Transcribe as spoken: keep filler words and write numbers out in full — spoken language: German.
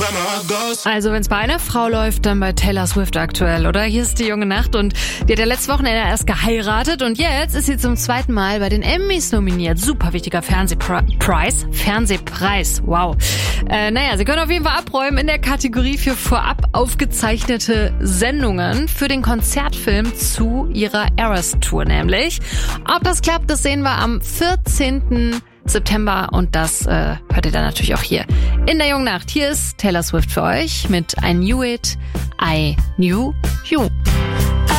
Also wenn's bei einer Frau läuft, dann bei Taylor Swift aktuell, oder? Hier ist die junge Nacht und die hat ja letztes Wochenende erst geheiratet und jetzt ist sie zum zweiten Mal bei den Emmys nominiert. Super wichtiger Fernsehpreis. Fernsehpreis, wow. Äh, naja, sie können auf jeden Fall abräumen in der Kategorie für vorab aufgezeichnete Sendungen für den Konzertfilm zu ihrer Eras Tour nämlich. Ob das klappt, das sehen wir am vierzehnten September und das äh, hört ihr dann natürlich auch hier in der jungen Nacht. Hier ist Taylor Swift für euch mit I Knew It, I Knew You.